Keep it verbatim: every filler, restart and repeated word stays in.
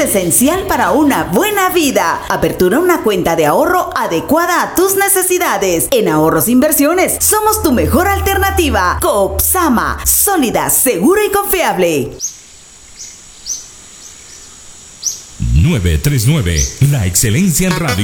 esencial para una buena vida. Apertura una cuenta de ahorro adecuada a tus necesidades. En Ahorros Inversiones somos tu mejor alternativa. Coopsama, sólida, segura y confiable. nueve tres nueve, la excelencia en radio.